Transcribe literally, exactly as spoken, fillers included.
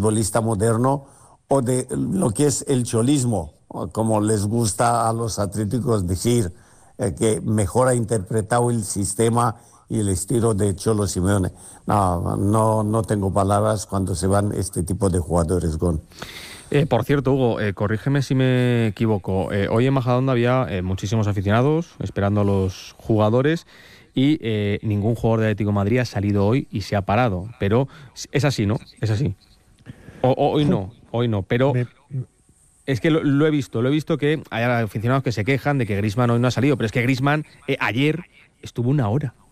futbolista moderno o de lo que es el cholismo, como les gusta a los atléticos decir, eh, que mejor ha interpretado el sistema y el estilo de Cholo Simeone. No, no, no tengo palabras cuando se van este tipo de jugadores, Gon. Eh, por cierto, Hugo, eh, corrígeme si me equivoco. Eh, hoy en Majadahonda había eh, muchísimos aficionados esperando a los jugadores y eh, ningún jugador de Atlético de Madrid ha salido hoy y se ha parado. Pero es así, ¿no? Es así. O, o, hoy no, hoy no. Pero Me... es que lo, lo he visto, lo he visto que hay aficionados que se quejan de que Griezmann hoy no ha salido. Pero es que Griezmann eh, ayer estuvo una hora.